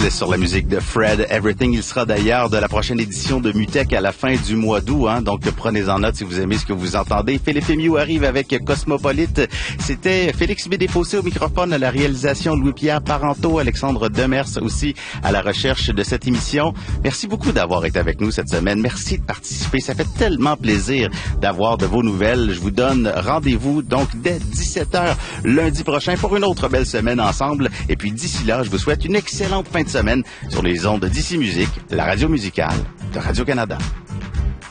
sur la musique de Fred Everything. Il sera d'ailleurs de la prochaine édition de Mutech à la fin du mois d'août. Donc, prenez-en note si vous aimez ce que vous entendez. Philippe Emiou arrive avec Cosmopolite. C'était Félix Bédéfossé au microphone, à la réalisation Louis-Pierre Parenteau, Alexandre Demers aussi à la recherche de cette émission. Merci beaucoup d'avoir été avec nous cette semaine. Merci de participer. Ça fait tellement plaisir d'avoir de vos nouvelles. Je vous donne rendez-vous donc dès 17h lundi prochain pour une autre belle semaine ensemble. Et puis d'ici là, je vous souhaite une excellente fin de semaine sur les ondes d'Ici Musique, la radio musicale de Radio-Canada.